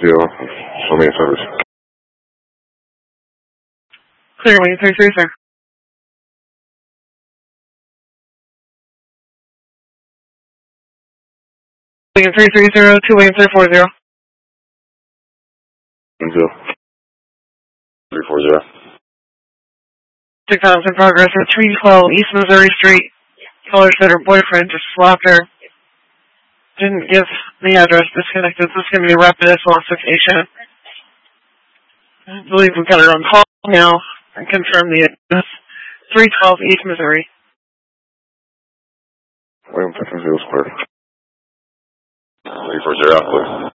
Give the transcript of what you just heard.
deal. Show me a service. Clear, Wayne 330. Wayne 330 to Wayne 340. 340. 6 items in progress at 312 East Missouri Street. Caller said her boyfriend just slapped her. Didn't give the address, disconnected. This is going to be a rapid solicitation. I believe we've got her on call now and confirm the address. 312 East Missouri. William 50 Square. 340, please.